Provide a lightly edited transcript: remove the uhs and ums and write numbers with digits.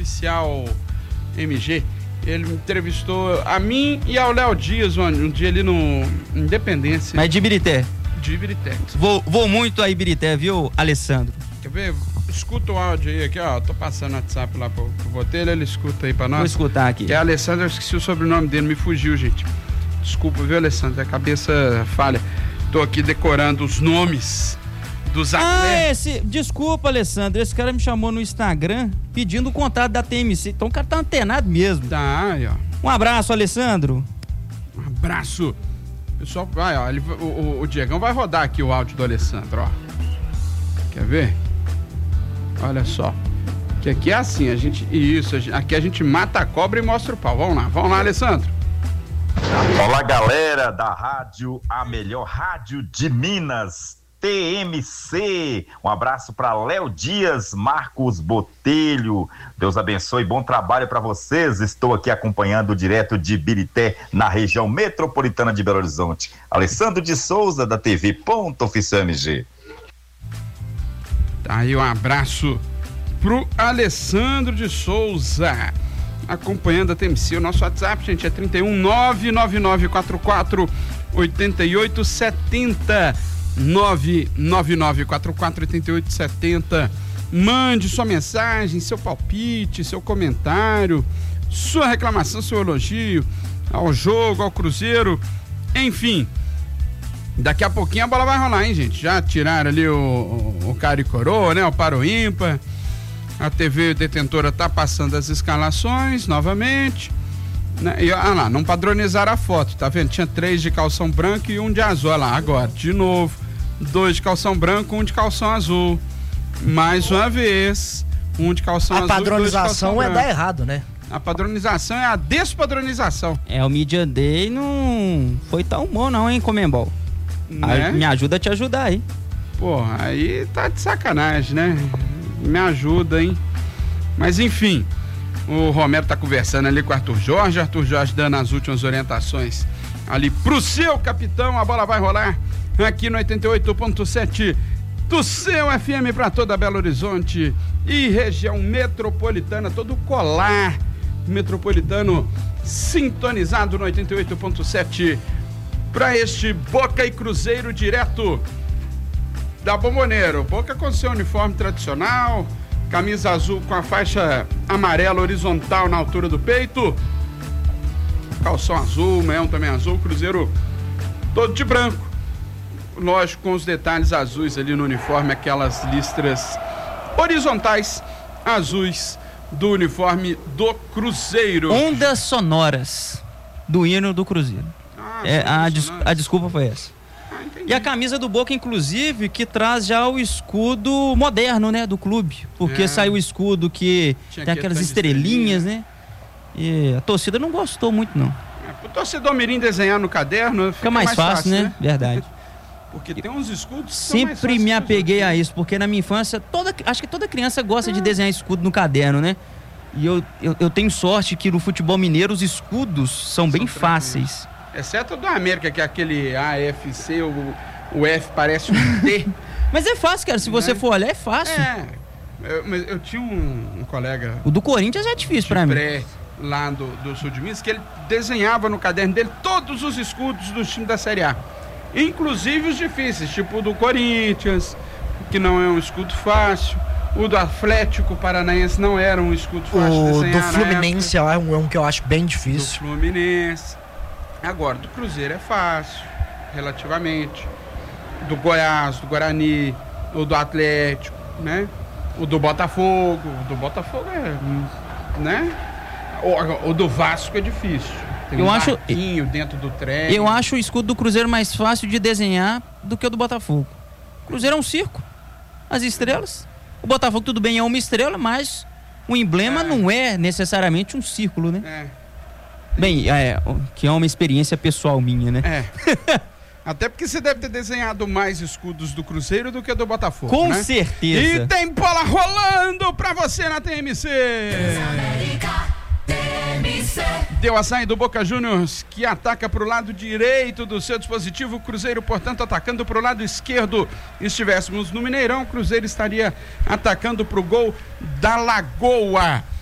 oficial MG. Ele me entrevistou a mim e ao Léo Dias um dia ali no Independência. Mas de Ibirité? De Ibirité. Vou muito a Ibirité, viu, Alessandro? Quer ver? Escuta o áudio aí, aqui, ó. Tô passando o WhatsApp lá pro Botelho, ele escuta aí pra nós. Vou escutar aqui. Que é Alessandro, eu esqueci o sobrenome dele, me fugiu, gente. Desculpa, viu, Alessandro? A cabeça falha. Tô aqui decorando os nomes dos atletas. Desculpa, Alessandro, esse cara me chamou no Instagram pedindo o contato da TMC. Então o cara tá antenado mesmo. Tá, aí, ó. Um abraço, Alessandro. Um abraço. Pessoal, vai, ó. O Diegão vai rodar aqui o áudio do Alessandro, ó. Quer ver? Olha só. Que aqui é assim, aqui a gente mata a cobra e mostra o pau. Vamos lá, Alessandro. Olá, galera da rádio, a melhor rádio de Minas, TMC. Um abraço para Léo Dias, Marcos Botelho. Deus abençoe, bom trabalho para vocês. Estou aqui acompanhando direto de Ibirité, na região metropolitana de Belo Horizonte. Alessandro de Souza, da TV Ponto Oficial MG. Tá aí um abraço pro Alessandro de Souza, acompanhando a TMC. O nosso WhatsApp, gente, é 31999448870. 999448870. Mande sua mensagem, seu palpite, seu comentário, sua reclamação, seu elogio ao jogo, ao Cruzeiro, enfim. Daqui a pouquinho a bola vai rolar, hein, gente? Já tiraram ali o cara e coroa, né? O paro ímpar. A TV detentora tá passando as escalações novamente, né? E olha lá, não padronizaram a foto, tá vendo? Tinha 3 de calção branco e 1 de azul. Olha lá, agora, de novo, 2 de calção branco, 1 de calção azul. Mais uma vez, 1 de calção azul. A padronização é dar errado, né? A padronização é a despadronização. O Media Day não foi tão bom não, hein, Comembol? Né? Me ajuda a te ajudar aí. Porra, aí tá de sacanagem, né? Me ajuda, hein? Mas enfim, o Romero tá conversando ali com o Arthur Jorge dando as últimas orientações ali pro seu capitão. A bola vai rolar aqui no 88.7 do seu FM para toda Belo Horizonte e região metropolitana, todo o colar metropolitano sintonizado no 88.7 para este Boca e Cruzeiro direto da Bombonera. Boca com seu uniforme tradicional, camisa azul com a faixa amarela horizontal na altura do peito, calção azul, meião também azul, Cruzeiro todo de branco, lógico, com os detalhes azuis ali no uniforme, aquelas listras horizontais azuis do uniforme do Cruzeiro. Ondas sonoras do hino do Cruzeiro. A desculpa foi essa. E a camisa do Boca, inclusive, que traz já o escudo moderno, né, do clube. Porque saiu o escudo que tem aquelas estrelinhas, né? E a torcida não gostou muito, não. O torcedor mirim desenhar no caderno fica mais fácil, né? Verdade. Porque tem uns escudos que sempre me apeguei a isso, porque na minha infância, acho que toda criança gosta de desenhar escudo no caderno, né? E eu tenho sorte que no futebol mineiro os escudos são bem fáceis. Exceto o do América, que é aquele AFC, o F parece um T. Mas é fácil, cara, se você for olhar, é fácil. Eu tinha um colega... O do Corinthians é difícil pra mim. Lá do sul de Minas, que ele desenhava no caderno dele todos os escudos do time da Série A. Inclusive os difíceis, tipo o do Corinthians, que não é um escudo fácil. O do Atlético Paranaense não era um escudo fácil de desenhar. O do Fluminense é um que eu acho bem difícil. Do Fluminense. Agora, do Cruzeiro é fácil, relativamente. Do Goiás, do Guarani, o do Atlético, né? O do Botafogo. O do Botafogo é, né? O do Vasco é difícil. Tem um barquinho dentro do trem. Eu acho o escudo do Cruzeiro mais fácil de desenhar do que o do Botafogo. O Cruzeiro é um circo. As estrelas. O Botafogo, tudo bem, é uma estrela, mas o emblema não é necessariamente um círculo, né? Bem, que é uma experiência pessoal minha, né? Até porque você deve ter desenhado mais escudos do Cruzeiro do que do Botafogo, Com né? certeza. E tem bola rolando pra você na TMC. Deu a saída do Boca Juniors, que ataca pro lado direito do seu dispositivo. O Cruzeiro, portanto, atacando pro lado esquerdo. Estivéssemos no Mineirão, o Cruzeiro estaria atacando pro gol da Lagoa.